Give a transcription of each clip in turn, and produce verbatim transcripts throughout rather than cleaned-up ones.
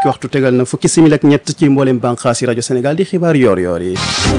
fukki waxtu tegal na fukki simili ak ñett ci mboolem bànqaas yi rajo Sénégal di xibaar yoor yoor yi.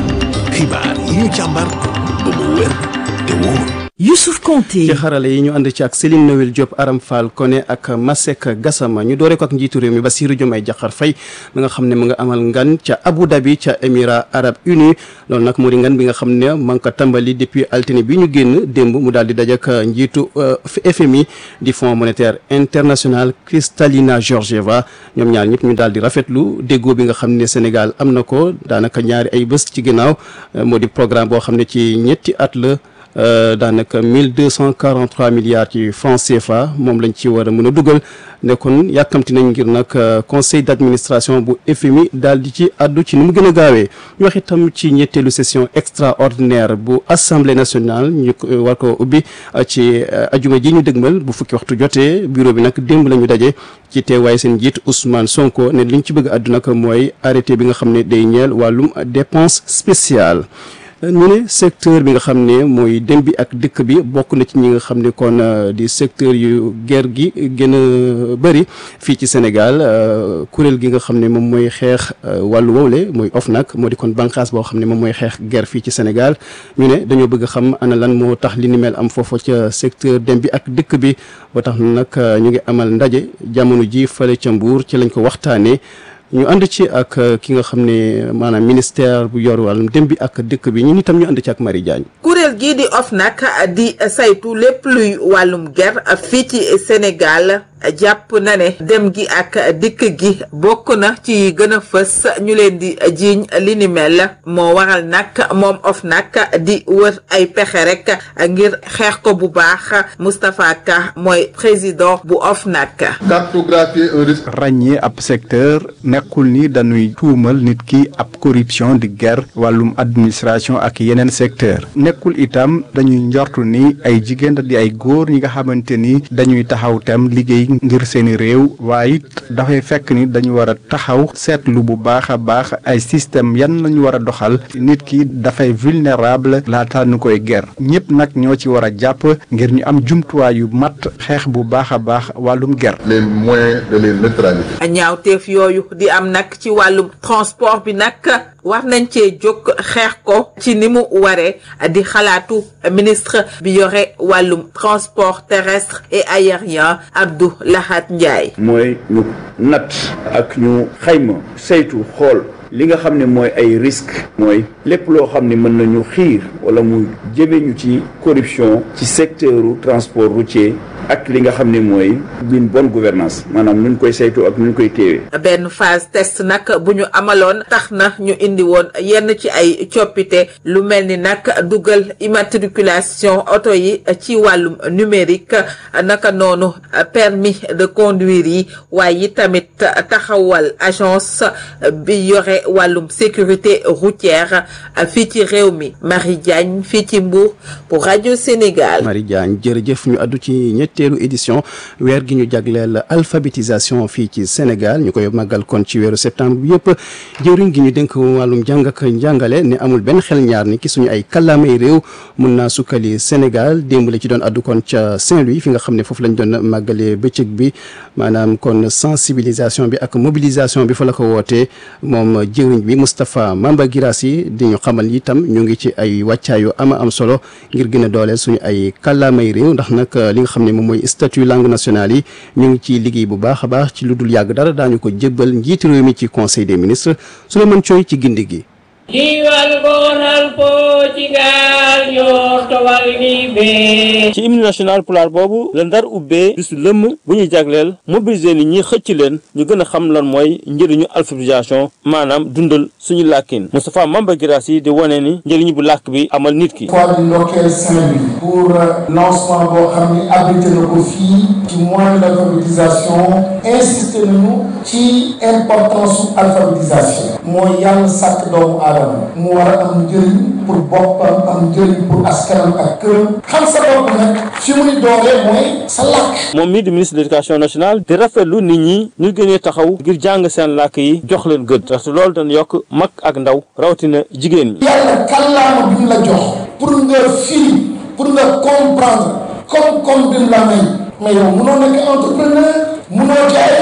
xibaar yi ñu càmbar ba mu wér te wóor. Youssouf Konté ci xarale yi ñu ànd ci ak Céline Noël Diop Aram Fall Koné ak Masek Gassama ñu doore ko ak njiitu réew mi Bassirou Diomaye Diakhar Faye mi nga xam ne mu nga amal ngan ca Abu Dhabi ca Émirats Arabes Unis loolu nag mu di ngan bi nga xam ne ma ngi ko tàmbali depuis altine bi ñu génn démb mu daal di dajak njiitu F M I di Fonds monétaire international Kristalina Georgieva ñoom ñaar ñëpp ñu daal di rafetlu déggoo bi nga xam ne Sénégal am na ko daanaka ñaari ay bés ci ginnaaw moo di programme boo xam ne ci ñetti at la daanaka mille deux cent quarante trois milliards ci francs C F A moom lañ ci war a mën a dugal ne kon yàkkamti nañ ngir nag conseil d' administration bu F M I daal di ci àddu ci ni mu gën a gaawee ñu wax itam ci ñetteelu session extraordinaire bu assemblée nationale ñu war ko ubbi ci ajuma ji ñu dëgmal bu fukki waxtu jotee bureau bi nag démb la ñu daje ci teewaay seen njiit Ousmane Sonko ne liñ ci bëgg a àddu nag mooy arrêté bi nga xam ne day ñeel wàllum dépense spéciale. ñu ne secteur bi nga xam ne mooy dem bi ak dëkk bi bokk na ci ñi nga xam ne kon di secteur yu guerre gi gën a bëri fii ci Sénégal kuréel gi nga xam ne moom mooy xeex wàllu wowle mooy O F N A C moo di kon bànqaas boo xam ne moom mooy xeex guerre fii ci Sénégal ñu ne dañoo bëgg a xam ana lan moo tax li ni mel am foofu ca secteur dem bi ak dëkk bi ba tax nag ñu ngi amal ndaje jamono ji fële ca Mbuur ci lañ ko waxtaanee. ñu ànd ci ak ki nga xam ne maanaam ministère bu yor wàllum dem bi ak dëkk bi ñun itam ñu ànd ci ak Marie Diagne. kuréel gii di O F N A C di saytu lépp luy wàllum ger fii ci Sénégal jàpp na ne dem gi ak dikk gi bokk na ci gën a fës ñu leen di jiiñ li ni mel moo waral nag moom O F N A C di wër ay pexe rek ngir xeex ko bu baax Moustapha Ka mooy président bu O F N A C. cartographier un risque. ràññee ab secteur nekkul ni dañuy tuumal nit ki ab corruption di guerre wàllum administration ak yeneen secteur nekkul itam dañuy njortu ni ay jigéen di ay góor ñi nga xamante ni dañuy taxaw tam liggéey ngir seeni réew waaye it dafay fekk ni dañu war a taxaw seetlu bu baax a baax ay système yan lañu war a doxal nit ki dafay vulnérable laata ñu koy ger ñëpp nag ñoo ci war a jàpp ngir ñu am jumtuwaay yu mat xeex bu baax a baax wàllum ger. les moyens de les neutraliser. ñaawteef yooyu di am nag ci wàllum transport bi nag war nañ cee jóg xeex ko ci ni mu waree di xalaatu ministre bi yore wàllum transport terrestre et aérien Abdou Lahat Ndiaye. mooy ñu natt ak ñu xayma saytu xool li nga xam ne mooy ay risques mooy lépp loo xam ne mën nañu xiir wala mu jëme ñu ci corruption ci secteuru transport routier ak li nga xam ne mooy une bonne gouvernance maanaam nuñ koy saytu ak nuñ koy téewee. benn phase test nag bu ñu amaloon tax na ñu indi woon yenn ci ay coppite lu mel ni nag dugal immatriculation oto yi ci wàllum numérique naka noonu permis de conduire yi waaye tamit taxawal agence bi yore wàllum sécurité routière fii ci réew mi Marie Diagne fii ci Mbour pour rajo Sénégal. Marie Diagne jërëjëf ñu addu ci ñetteelu édition weer gi ñu jagleel alphabétisation fii ci Sénégal ñu koy màggal kon ci weeru septembre bi yëpp jëwriñ gi ñu dénk wàllum jàng ak njàngale ne amul benn xel ñaar ni ki suñu ay kàllaamay réew mun naa sukkali Sénégal démb la ci doon addu kon ca Saint-Louis fi nga xam ne foofu lañ doon màggalee bëccëg bi maanaam kon sensibilisation bi ak mobilisation bi fa la ko wootee moom jëwriñ bi Moustapha Mamba Guirassy di ñu xamal itam ñu ngi ci ay wàccaayu ama am solo ngir gën a dooleel suñu ay kàllaamay réew ndax nag li nga xam ne moom mooy statut langue nationale yi ñu ngi ciy liggéey bu baax a baax ci lu dul yàgg dara daañu ko jébbal njiiti réew mi ci conseil des ministres Souleymane Thioye ci gindi gi. ci hymne national pulaar boobu la Ndar ubbee bisu lëmm bu ñuy jagleel mobiliser nit ñi xëcc leen ñu gën a xam lan mooy njëriñu alphabétisation maanaam dundal suñu làkkin Moustapha Mamba Guirassy di wane ni njëriñu bu làkk bi amal nit ki. fois di ndokkeel Saint-Louis pour lancement boo xam ni abrité na ko fii ci moyen d'alphabétisation insisté nañu ci importance su alphabétisation mooy yàlla sàkk doomu aadama mu war a am njëriñ pour boppam am njëriñ pour askanam ak këram xam sa bopp nag fi mu ni dooree mooy sa làkk. moom mii di ministre de l'éducation nationale di rafetlu nit ñi ñu gënee taxaw ngir jàng seen làkk yi jox leen gëdd ndaxte loolu dañ yokk mag ak ndaw rawatina jigéen ñi. yàlla kàllaama bi mu la jox pour nga firi pour nga comprendre comme comme bi mu la may mais yow mënoo nekk entrepreneur mënoo jaay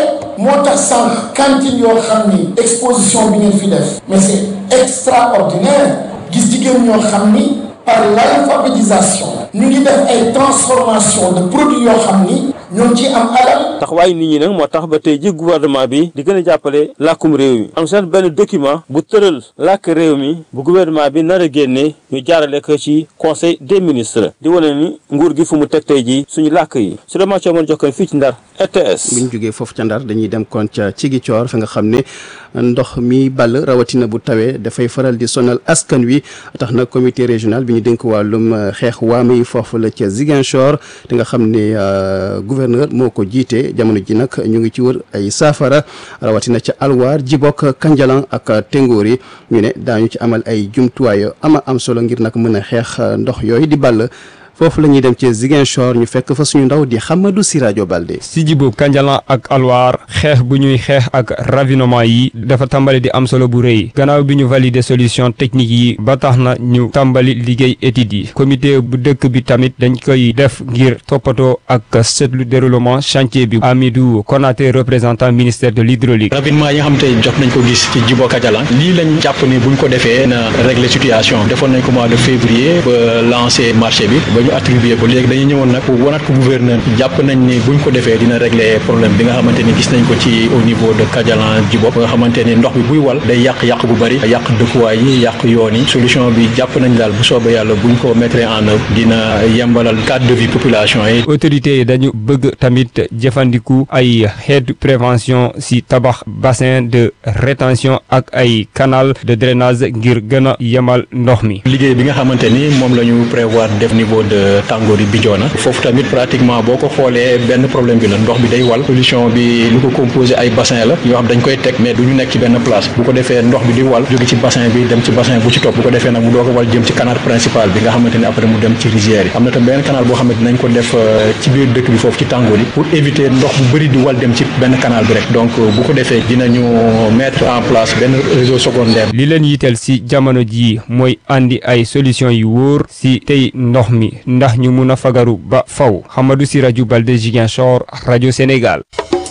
moo tax sànq cantine yoo xam ni exposition bi ngeen fi def mais c'est extraordinaire gis jigéen ñoo xam ni par l'alphabétisation ñu ngi def ay transformation de produits yoo xam ni ñoo ngi ciy am alal. taxawaayu nit ñi nag moo tax ba tey ji gouvernement bi di gën a jàppale làkkum réew mi am seen benn document bu tëral làkk réew mi bu gouvernement bi nar a génne ñu jaarale ko ci conseil des ministres di wane ni nguur gi fu mu teg tey ji suñu làkk yi su dee coo mën jox fii ci Ndar R T S. bu ñu jógee foofu ca Ndar dañuy dem kon ca Ziguinchor fa nga xam ne ndox mi ball rawatina bu tawee dafay faral di sonal askan wi tax na comité régional bi ñu dénk wàllum xeex waame yi foofu la ca Ziguinchor te nga xam ne gouverneur moo ko jiite jamono ji nag ñu ngi ci wër ay saafara rawatina ca Alwaar Djibok Kanjalan ak Tengori ñu ne daañu ci amal ay jumtuwaay ama am solo ngir nag mën a xeex ndox yooyu di ball. foofu la ñuy dem ci Ziguinchor ñu fekk fa suñu ndaw di Hamadou Siradio Balde. si Djibok Kanjalan ak Alwaar xeex bu ñuy xeex ak ravinement yi dafa tàmbali di am solo bu rëy gannaaw bi ñu validé solution technique yi ba tax na ñu tàmbali liggéey études yi comité bu dëkk bi tamit dañ koy def ngir toppatoo ak seetlu déroulement chantier bi. Amidou Konaté représentant ministère de l'hydraulique. ravinement yi nga xam te jot nañ ko gis ci Djibok Kanjalan lii lañ jàpp ni buñ ko defee na régler situation defoon nañ ko mois de février ba lancer marché bi. ñu attribué ko léegi dañuy ñëwoon nag wanaat ko gouverneur jàpp nañ ni buñ ko defee dina régler problème bi nga xamante ni gis nañ ko ci au niveau de Kanjalan Djibok nga xamante ni ndox bi buy wal day yàq-yàq bu bëri yàq dëkkuwaay yi yàq yoon yi solution bi jàpp nañ daal bu soobee yàlla buñ ko mettre en œuvre dina yembalal cadre de vie population yi. autorités yi dañu bëgg tamit jëfandiku ay xeetu prévention si tabax bassin de rétention ak ay canal de drainage ngir gën a yemal ndox mi. liggéey bi nga xamante ni moom la ñu prévoir def niveau de Tangori Bidiona foofu tamit pratiquement boo ko xoolee benn problème bi la ndox bi day wal solution bi lu ko composé ay bassin la yoo xam dañ koy teg mais du ñu nekk ci benn place bu ko defee ndox bi di wal jóge ci bassin bi dem ci bassin bu ci topp bu ko defee nag mu doo ko wal jëm ci canal principal bi nga xamante ni après mu dem ci rizières yi am na tam benn canal boo xamante nañ ko def ci biir dëkk bi foofu ci Tangori pour éviter ndox bu bëri di wal dem ci benn canal bi rek donc bu ko defee dinañu mettre en place benn réseau secondaire. li leen yitteel si jamono jii mooy andi ay solution yu wóor si tey ndox mi ndax ñu mun a fagaru ba faw Hamadou Siradio Balde Ziguinchor rajo Sénégal.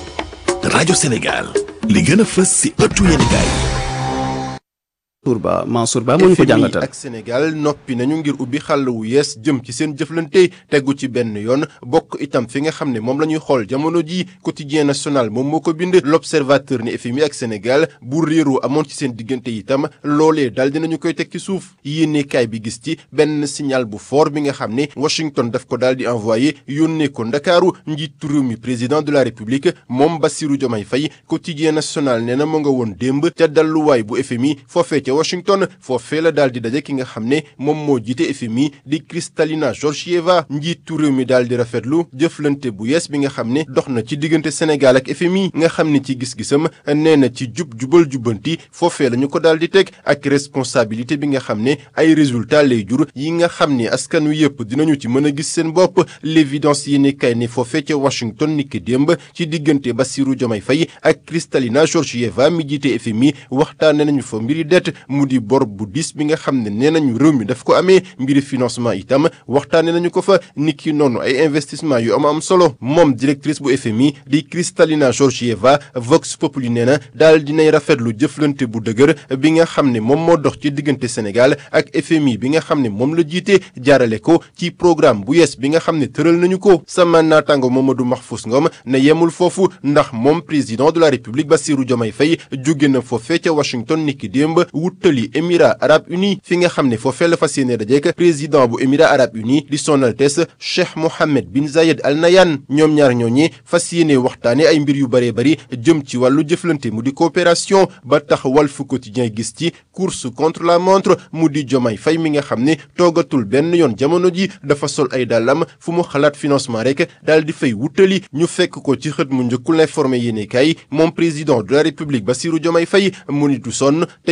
rajo Sénégal li gën a fës si ëttu yéenekaay. Mansour Ba Mansour Ba moo ñu ko jàngatal. ak Sénégal noppi nañu ngir ubbi xàll wu yees jëm ci seen jëflante tegu ci benn yoon bokk itam fi nga xam ne moom la ñuy xool jamono ji quotidien national moom moo ko bind l'observateur ni F M I ak Sénégal bu réeroo amoon ci seen diggante itam loolee daal dinañu koy teg ci suuf yéenekaay bi gis ci benn signal bu fort bi nga xam ne Washington daf ko daal di envoyé yónnee ko Ndakaaru njiitu réew mi président de la République moom Bassirou Diomaye Faye quotidien national nee na mu nga woon démb ca dalluwaay bu F M I foofee Washington foofee la daal di daje ki nga xam ne moom moo jiite F M I di Kristalina Georgieva njiitu réew mi daal di rafetlu jëflante bu yees bi nga xam ne dox na ci diggante Sénégal ak F M I nga xam ne ci gis-gisam nee na ci jub jubal jubbanti foofee la ñu ko daal di teg ak responsabilité bi nga xam ne ay résultats lay jur yi nga xam ne askan wi yëpp dinañu ci mën a gis seen bopp l'évidence yi ne kay ne foofee ca Washington niki démb ci diggante Bassirou Diomaye Faye ak Kristalina Georgieva mi jiite F M I waxtaane nañu fa mbiri det mu di bor bu diis bi nga xam ne nee nañu réew mi daf ko amee mbiri financement itam waxtaane nañu ko fa niki noonu ay investissement yu am am solo moom directrice bu F M I di Kristalina Georgieva Vox Populi nee na daal dinay rafetlu jëflante bu dëgër bi nga xam ne moom moo dox ci diggante Sénégal ak F M I bi nga xam ne moom la jiite jaarale ko ci programme bu yees bi nga xam ne tëral nañu ko sama naataango Mamadou Mahfous Ngom ne yemul foofu ndax moom président de la République Bassirou Diomaye Faye jóge na foofee ca Washington niki démb wutali Émirats arabes unis fi nga xam ne foofee la fas yéene dajeek président bu Émirats arabes unis di Son Altesse Cheikh Mohammed bin Zayed Al Nahyan ñoom ñaar ñooñi fas yéene waxtaane ay mbir yu bëree bëri jëm ci wàllu jëflante mu di coopération ba tax Walf Quotidien gis ci course contre la montre mu di Diomaye Faye mi nga xam ne toogatul benn yoon jamono ji dafa sol ay dàllam fu mu xalaat financement rek daal di fay wutali ñu fekk ko ci xët mu njëkkul informé yéene kay moom président de la République Bassirou Diomaye Faye mu nitu sonn te itam du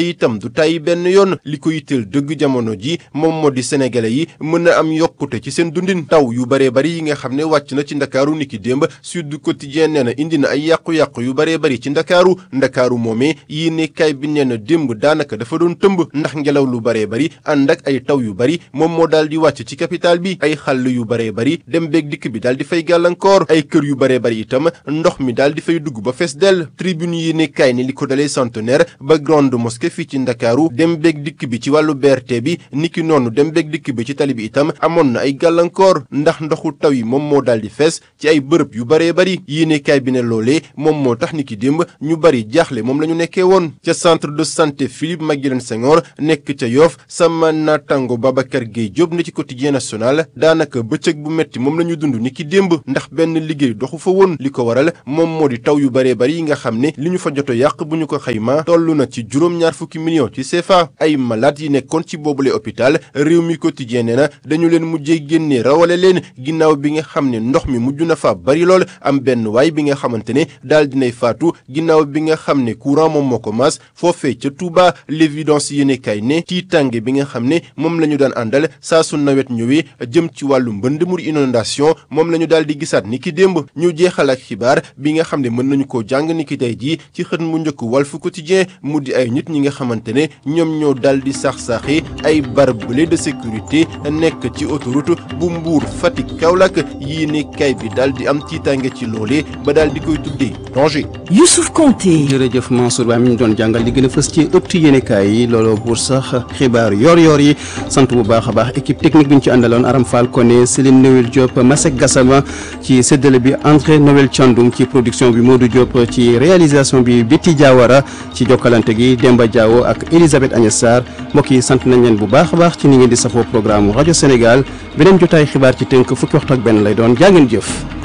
du tàyyi benn yoon li ko yitteel dëgg jamono ji moom moo di sénégalais yi mën a am yokkute ci seen dundin taw yu baree bari yi nga xam ne wàcc na ci ndakaaru niki démb Sud Quotidien nee na indi na ay yàqu-yàqu yu baree bari ci ndakaaru ndakaaru moomee yii ne kay bi nee na démb daanaka dafa doon tëmb ndax ngelaw lu baree bari ànd ak ay taw yu bari moom moo daal di wàcc ci capital bi ay xàll yu baree bari dem beeg dikk bi daal di fay gàllankoor ay kër yu baree bari itam ndox mi daal di fay dugg ba fees dell tribune yi ne kay ni li ko dalee centenaire ba grande mosquée fii ci ndakaaru dem beeg dikk bi ci wàllu B R T bi niki noonu dem beeg dikk bi ci tali bi itam amoon na ay gàllankoor ndax ndoxu taw yi moom moo daal di fees ci ay bërëb yu baree bari yéene kaay bi ne loolee moom moo tax niki démb ñu bari jaaxle moom la ñu nekkee woon ca centre de santé Philippe Maguilène Senghor nekk ca Yoff sama natango Babacar Gueye Diop ne ci quotidien national daanaka bëccëg bu metti moom la ñu dund niki démb ndax benn liggéey doxu fa woon li ko waral moom moo di taw yu baree bari yi nga xam ne li ñu fa joto yàq bu ñu ko xayma toll na ci juróom-ñaar fukki millions ci C F A ay malade yi nekkoon ci boobule hôpital réew mi quotidien nee na dañu leen mujjee génnee rawale leen ginnaaw bi nga xam ne ndox mi mujj na fa bari lool am benn waay bi nga xamante ne daal dinay faatu ginnaaw bi nga xam ne courant moom moo ko maas foofee ca Touba l'évidence yéene kay ne tiitange bi nga xam ne moom la ñu daan àndal saa su nawet ñëwee jëm ci wàllu mbënd mu inondation moom la ñu daal di gisaat ni ki démb ñu jeexal ak xibaar bi nga xam ne mën nañu koo jàng ni ki tey jii ci xët mu njëkk Walf Quotidien mu di ay nit ñi nga xamante ne ñoom ñoo daal di sax-saxi ay barbelé de sécurité nekk ci autoroute bu Mbour Fatick Kaolack yii ne kay bi daal di am tiitange ci loolee ba daal di koy tuddee danger. Youssouf Konté. jërëjëf Mansour Ba mi ñu doon jàngal li gën a fës ci ëttu yéenekaay yi looloo buur sax xibaar yor-yor yi sant bu baax a baax équipe technique bi ñu ci àndaloon Aram Fall Koné Céline Noël Diop Masek Gassama ci séddale bi André Noël Thiandoum ci production bi Modou Diop ci réalisation bi Betty Diawara ci jokkalante gi Demba Diawo ak Elisabeth Agnès Sarr mbokk yi sant nañ leen bu baax a baax ci ni ngeen di safoo programme rajo Sénégal beneen jotaay xibaar ci tënk fukki waxtu ak benn lay doon jaa ngeen jëf.